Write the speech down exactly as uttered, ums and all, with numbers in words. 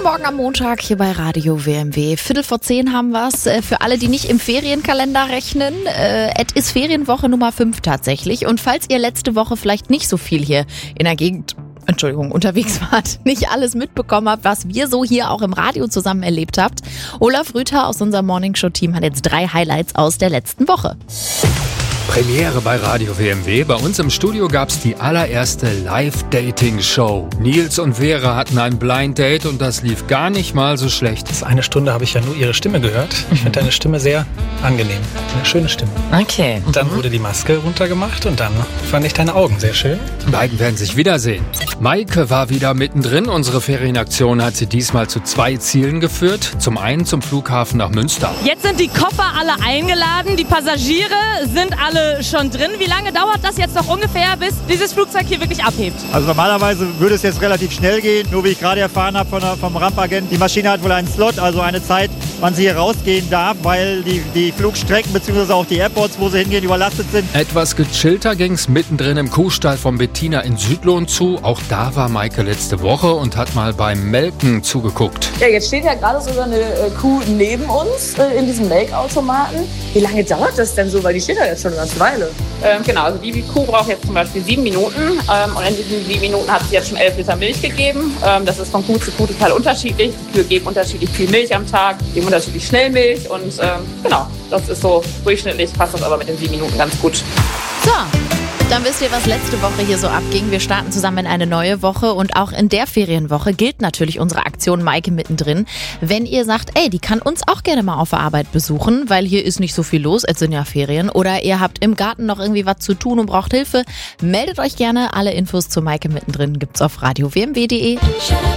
Morgen am Montag hier bei Radio W M W. Viertel vor zehn haben wir es. Für alle, die nicht im Ferienkalender rechnen, äh, es ist Ferienwoche Nummer fünf tatsächlich. Und falls ihr letzte Woche vielleicht nicht so viel hier in der Gegend, Entschuldigung, unterwegs wart, nicht alles mitbekommen habt, was wir so hier auch im Radio zusammen erlebt habt, Olaf Rüther aus unserem Morningshow-Team hat jetzt drei Highlights aus der letzten Woche. Premiere bei Radio W M W. Bei uns im Studio gab's die allererste Live-Dating-Show. Nils und Vera hatten ein Blind-Date und das lief gar nicht mal so schlecht. Das eine Stunde habe ich ja nur ihre Stimme gehört. Ich finde deine Stimme sehr angenehm. Eine schöne Stimme. Okay. Und dann wurde die Maske runtergemacht und dann fand ich deine Augen sehr schön. Die beiden werden sich wiedersehen. Maike war wieder mittendrin. Unsere Ferienaktion hat sie diesmal zu zwei Zielen geführt. Zum einen zum Flughafen nach Münster. Jetzt sind die Koffer alle eingeladen. Die Passagiere sind alle schon drin. Wie lange dauert das jetzt noch ungefähr, bis dieses Flugzeug hier wirklich abhebt? Also normalerweise würde es jetzt relativ schnell gehen. Nur wie ich gerade erfahren habe von der, vom Rampagent, die Maschine hat wohl einen Slot, also eine Zeit, wann sie hier rausgehen darf, weil die, die Flugstrecken bzw. auch die Airports, wo sie hingehen, überlastet sind. Etwas gechillter ging's mittendrin im Kuhstall von Bettina in Südlohn zu. Auch da war Maike letzte Woche und hat mal beim Melken zugeguckt. Ja, jetzt steht ja gerade sogar eine äh, Kuh neben uns äh, in diesem Melkautomaten. Wie lange dauert das denn so? Weil die steht ja jetzt schon eine ganze Weile. Ähm, genau, also die Kuh braucht jetzt zum Beispiel sieben Minuten ähm, und in diesen sieben Minuten hat sie jetzt schon elf Liter Milch gegeben. Ähm, das ist von Kuh zu Kuh total unterschiedlich. Die Kühe geben unterschiedlich viel Milch am Tag, geben unterschiedlich schnell Milch und ähm, genau, das ist so durchschnittlich, passt das aber mit den sieben Minuten ganz gut. So, dann wisst ihr, was letzte Woche hier so abging. Wir starten zusammen in eine neue Woche und auch in der Ferienwoche gilt natürlich unsere Aktion Maike mittendrin. Wenn ihr sagt, ey, die kann uns auch gerne mal auf der Arbeit besuchen, weil hier ist nicht so viel los, es sind ja Ferien, oder ihr habt im Garten noch irgendwie was zu tun und braucht Hilfe, meldet euch gerne. Alle Infos zu Maike mittendrin gibt's auf radio w m w punkt d e.